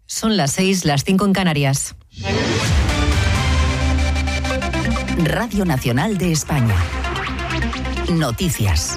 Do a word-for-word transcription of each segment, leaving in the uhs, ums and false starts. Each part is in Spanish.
Son las seis, las cinco en Canarias. Radio Nacional de España. Noticias.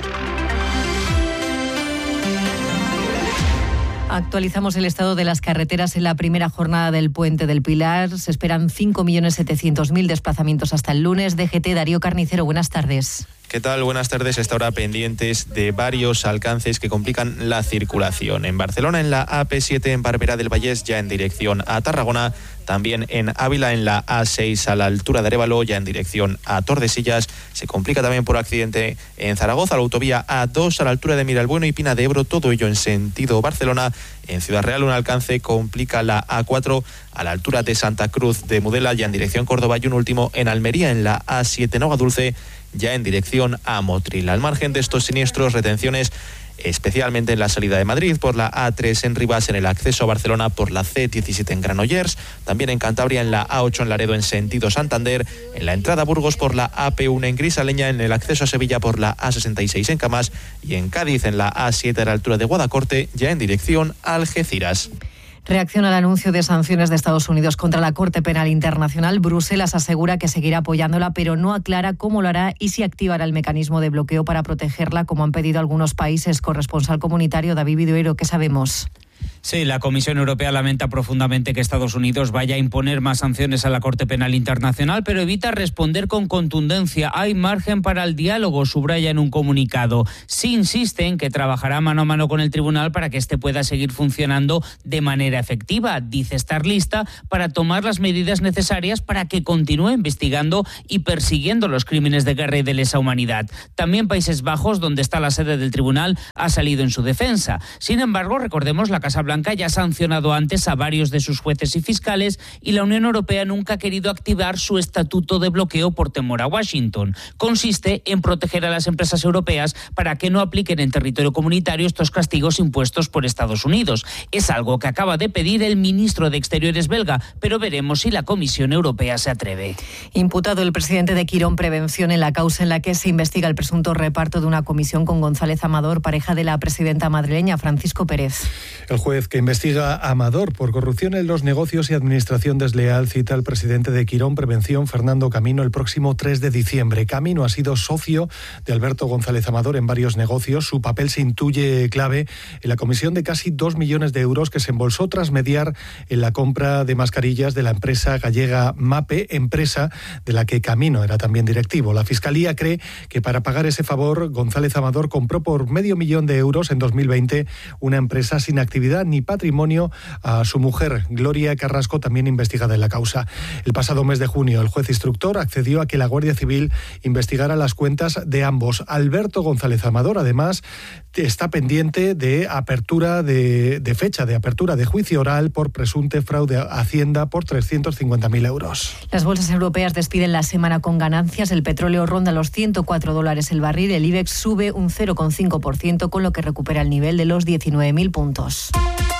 Actualizamos el estado de las carreteras en la primera jornada del Puente del Pilar. Se esperan cinco millones setecientos mil desplazamientos hasta el lunes. D G T, Darío Carnicero, buenas tardes. ¿Qué tal? Buenas tardes. Esta hora pendientes de varios alcances que complican la circulación. En Barcelona, en la A P siete, en Barberá del Vallès, ya en dirección a Tarragona. También en Ávila, en la A seis, a la altura de Arévalo, ya en dirección a Tordesillas. Se complica también por accidente en Zaragoza, la autovía A dos, a la altura de Miralbueno y Pina de Ebro. Todo ello en sentido Barcelona. En Ciudad Real, un alcance complica la A cuatro, a la altura de Santa Cruz de Mudela, ya en dirección Córdoba. Y un último en Almería, en la A siete, en Aguadulce, ya en dirección a Motril. Al margen de estos siniestros, retenciones especialmente en la salida de Madrid, por la A tres en Rivas, en el acceso a Barcelona por la C diecisiete en Granollers, también en Cantabria en la A ocho en Laredo en sentido Santander, en la entrada a Burgos por la A P uno en Grisaleña, en el acceso a Sevilla por la A sesenta y seis en Camás y en Cádiz en la A siete a la altura de Guadacorte, ya en dirección a Algeciras. Reacciona al anuncio de sanciones de Estados Unidos contra la Corte Penal Internacional. Bruselas asegura que seguirá apoyándola, pero no aclara cómo lo hará y si activará el mecanismo de bloqueo para protegerla, como han pedido algunos países. Corresponsal comunitario David Viduero, ¿qué sabemos? Sí, la Comisión Europea lamenta profundamente que Estados Unidos vaya a imponer más sanciones a la Corte Penal Internacional, pero evita responder con contundencia. Hay margen para el diálogo, subraya en un comunicado. Sí insiste en que trabajará mano a mano con el tribunal para que éste pueda seguir funcionando de manera efectiva. Dice estar lista para tomar las medidas necesarias para que continúe investigando y persiguiendo los crímenes de guerra y de lesa humanidad. También Países Bajos, donde está la sede del tribunal, ha salido en su defensa. Sin embargo, recordemos, la Casa Blanca ya ha sancionado antes a varios de sus jueces y fiscales y la Unión Europea nunca ha querido activar su estatuto de bloqueo por temor a Washington. Consiste en proteger a las empresas europeas para que no apliquen en territorio comunitario estos castigos impuestos por Estados Unidos. Es algo que acaba de pedir el ministro de Exteriores belga, pero veremos si la Comisión Europea se atreve. Imputado el presidente de Quirón Prevención en la causa en la que se investiga el presunto reparto de una comisión con González Amador, pareja de la presidenta madrileña. Francisco Pérez. El juez que investiga a Amador por corrupción en los negocios y administración desleal cita al presidente de Quirón Prevención, Fernando Camino, el próximo tres de diciembre. Camino ha sido socio de Alberto González Amador en varios negocios. Su papel se intuye clave en la comisión de casi dos millones de euros que se embolsó tras mediar en la compra de mascarillas de la empresa gallega MAPE, empresa de la que Camino era también directivo. La Fiscalía cree que para pagar ese favor, González Amador compró por medio millón de euros en dos mil veinte una empresa sin actividad ni patrimonio a su mujer, Gloria Carrasco, también investigada en la causa. El pasado mes de junio, el juez instructor accedió a que la Guardia Civil investigara las cuentas de ambos. Alberto González Amador, además, está pendiente de apertura de, de fecha de apertura de juicio oral por presunto fraude a Hacienda por trescientos cincuenta mil euros. Las bolsas europeas despiden la semana con ganancias. El petróleo ronda los ciento cuatro dólares el barril. El IBEX sube un cero coma cinco por ciento, con lo que recupera el nivel de los diecinueve mil puntos.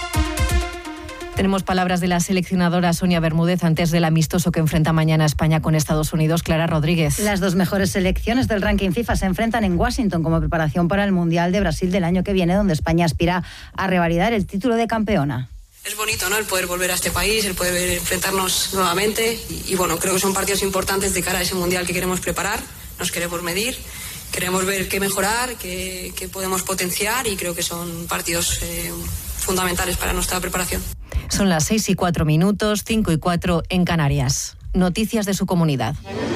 Tenemos palabras de la seleccionadora Sonia Bermúdez antes del amistoso que enfrenta mañana España con Estados Unidos. Clara Rodríguez. Las dos mejores selecciones del ranking FIFA se enfrentan en Washington como preparación para el Mundial de Brasil del año que viene, donde España aspira a revalidar el título de campeona. Es bonito, ¿no?, el poder volver a este país, el poder enfrentarnos nuevamente y, y bueno, creo que son partidos importantes de cara a ese Mundial que queremos preparar. Nos queremos medir, queremos ver qué mejorar, qué, qué podemos potenciar y creo que son partidos eh, fundamentales para nuestra preparación. Son las seis y cuatro minutos, cinco y cuatro en Canarias. Noticias de su comunidad.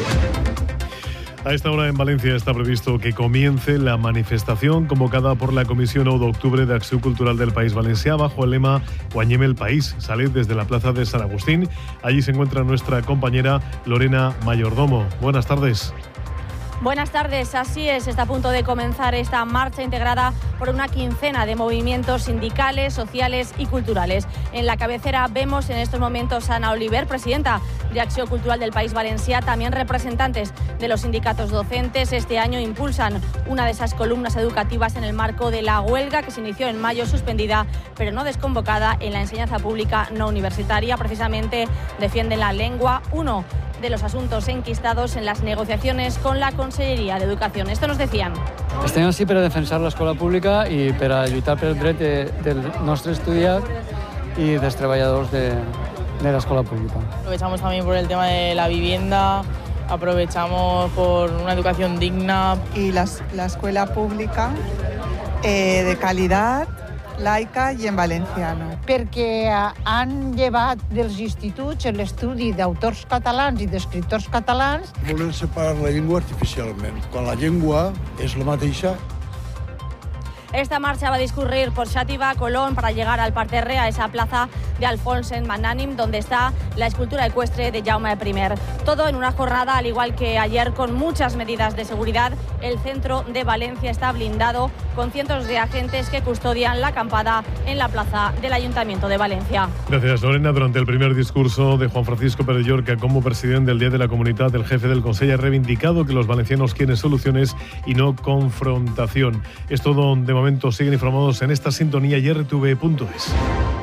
A esta hora en Valencia está previsto que comience la manifestación convocada por la Comisión uno de octubre de Acción Cultural del País Valencià bajo el lema Guanyem el País. Sale desde la plaza de San Agustín. Allí se encuentra nuestra compañera Lorena Mayordomo. Buenas tardes. Buenas tardes, así es, está a punto de comenzar esta marcha integrada por una quincena de movimientos sindicales, sociales y culturales. En la cabecera vemos en estos momentos a Ana Oliver, presidenta de Acción Cultural del País Valencià, también representantes de los sindicatos docentes. Este año impulsan una de esas columnas educativas en el marco de la huelga que se inició en mayo, suspendida pero no desconvocada en la enseñanza pública no universitaria. Precisamente defienden la lengua, uno de los asuntos enquistados en las negociacions con la Conselleria d'Educació. Esto nos decían. Estem així per a defensar l'escola pública i per a lluitar pel dret de, del nostre estudiat i dels treballadors de, de l'escola pública. Aprovechamos también por el tema de la vivienda, aprovechamos por una educación digna. Y las, la escuela pública eh, de calidad, laica i en valenciano. Perquè han llevat dels instituts l'estudi d'autors catalans i d'escriptors catalans. Volen separar la llengua artificialment, quan la llengua és la mateixa. Esta marcha va a discurrir por Xàtiva, Colón, para llegar al parterre, a esa plaza de Alfons en Magnànim, donde está la escultura ecuestre de Jaume I. Todo en una jornada, al igual que ayer, con muchas medidas de seguridad. El centro de Valencia está blindado con cientos de agentes que custodian la acampada en la plaza del Ayuntamiento de Valencia. Gracias, Lorena. Durante el primer discurso de Juan Francisco Pérez Llorca como presidente del Día de la Comunidad, el jefe del Consell ha reivindicado que los valencianos quieren soluciones y no confrontación. Es todo de momento. Siguen informados en esta sintonía y R T V punto es.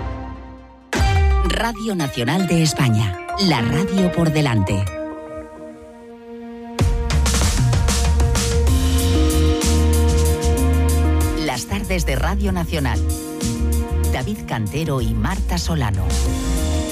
Radio Nacional de España, la radio por delante. Las tardes de Radio Nacional. David Cantero y Marta Solano.